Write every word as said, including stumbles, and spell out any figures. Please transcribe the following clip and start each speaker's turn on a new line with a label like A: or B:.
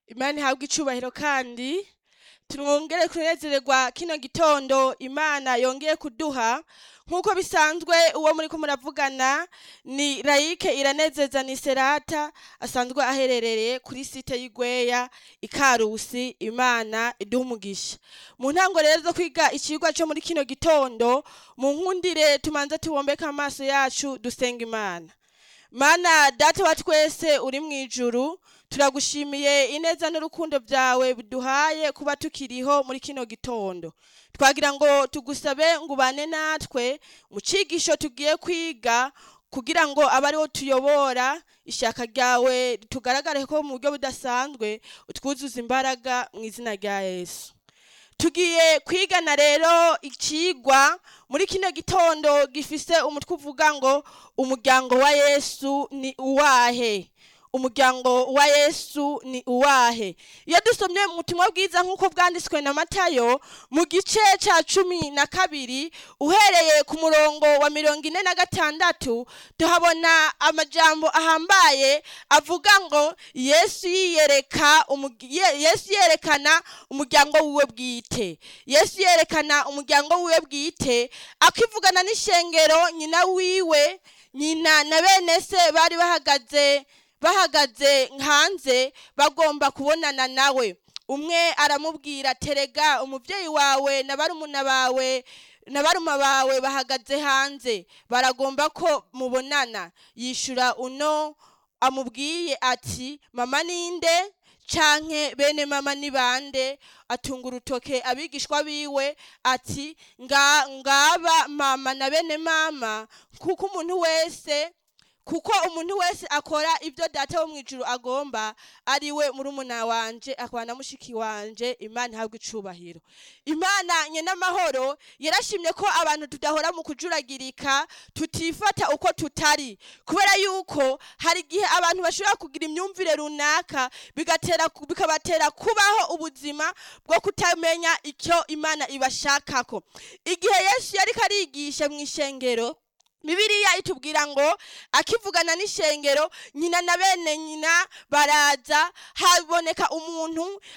A: Imana ihabwe icubahiro kandi twongere kunezererwa kino gitondo Imana yongeye kuduha nkuko bisanzwe. Uwo muri ko muravugana ni Laïque Iranezeza Niserata, asanzwe aherereye kuri site y'Igweya Ikarusi. Imana iduha umugisha. Mu ntango rero zo kwiga ikigwa cyo muri kino gitondo, mu nkundire tumanza tubombeka amaso yacu dusenga Imana. Mana data wa twese uri mwijuru, turagushimiye ineza n'urukundo byawe biduhaye kuba tukiriho muri kino gitondo. Twagira ngo tugusabe ngo ubane natwe mu cigisho tugiye kwiga, kugira ngo abariho tuyobora ishaka ryawe tugaragare ko mu buryo budasanzwe, utwuzuza imbaraga mu izina rya Yesu. Tugiye kwigana rero ikigwa muri kino gitondo gifise umutwe uvuga ngo umuryango wa Yesu ni uwahe. Umuryango wa Yesu ni uwahe. Iyo dusomye mu butumwa bwiza nk'uko bwanditswe na Matayo mu gice ca cumi na kabiri uhereye ku murongo wa mirongo ine na gatandatu, tuhabona amajambo ahambaye avuga ngo Yesu yiyereka Yesu yerekana umuryango wiwe bwite. Yesu yerekana umuryango wiwe bwite akivugana n'ishengero nyina wiwe, nyina na bene se bari bahagaze bahagaze hanze bagomba kubonana nawe. Umwe aramubwira terega umuvyeyi wawe na barumuna bawe na baruma bawe bahagaze hanze baragomba ko mubonana. Yishura uno amubwiye ati mama ninde canke bene mama ni bande? Atunga urutoke abigishwa biwe ati nga ngaba mama na bene mama, kuko umuntu wese kuko umuntu wese akora ibyo data wo mwijuru agomba ariwe murumuna wanje akaba na mushiki wanje. Imana ihabwe icubahiro. Imana nye n'amahoro yarashimye ko abantu tudahora mu kujuragirika, tutifata uko tutari, kubera yuko hari igihe abantu bashobora kugira imyumvire runaka bigatera bikabatera kubaho ubuzima bwo kutamenya icyo Imana ibashakako. Igihe Yesu yari karigisha mu ishengero, Bibiliya itubwira ngo akivugana n'ishengero, nyina na bene nyina baraza, haboneka umuntu